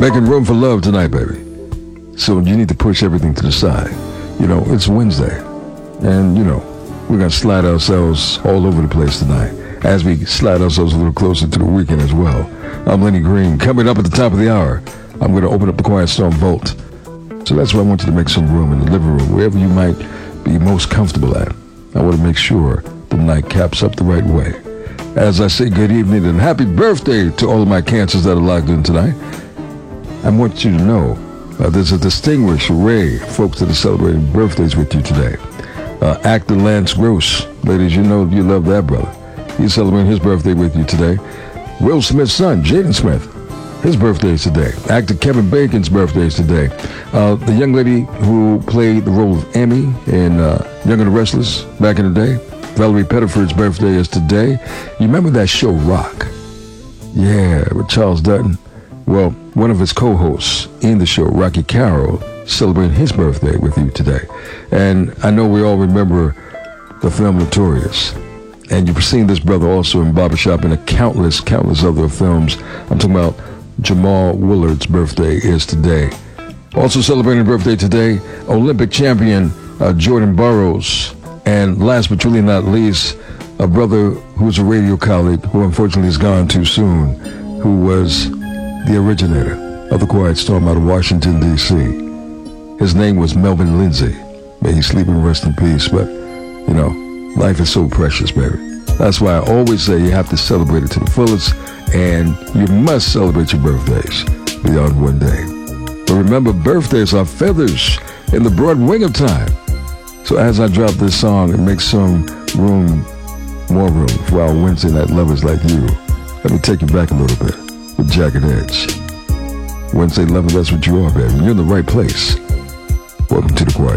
Making room for love tonight, baby. So you need to push everything to the side. You know, it's Wednesday. And, you know, we're going to slide ourselves all over the place tonight as we slide ourselves a little closer to the weekend as well. I'm Lenny Green. Coming up at the top of the hour, I'm going to open up the Quiet Storm Vault. So that's why I want you to make some room in the living room, wherever you might be most comfortable at. I want to make sure the night caps up the right way. As I say good evening and happy birthday to all of my cancers that are locked in tonight. I want you to know there's a distinguished array of folks that are celebrating birthdays with you today. Actor Lance Gross. Ladies, you know you love that brother. He's celebrating his birthday with you today. Will Smith's son, Jaden Smith, his birthday is today. Actor Kevin Bacon's birthday is today. The young lady who played the role of Emmy in Young and the Restless back in the day, Valerie Pettiford's birthday is today. You remember that show Rock? Yeah, with Charles Dutton. Well, one of his co-hosts in the show, Rocky Carroll, celebrating his birthday with you today. And I know we all remember the film Notorious. And you've seen this brother also in Barbershop and countless other films. I'm talking about Jamal Willard's birthday is today. Also celebrating a birthday today, Olympic champion Jordan Burroughs. And last but truly not least, a brother who's a radio colleague who unfortunately is gone too soon, who was the originator of the Quiet Storm out of Washington, D.C. His name was Melvin Lindsay. May he sleep and rest in peace. But, you know, life is so precious, baby. That's why I always say you have to celebrate it to the fullest, and you must celebrate your birthdays beyond one day. But remember, birthdays are feathers in the broad wing of time. So as I drop this song and make some room, more room for our Wednesday night lovers like you, let me take you back a little bit with Jagged Edge. Wednesday lover, that's what you are, baby. You're in the right place. Welcome to the Quiet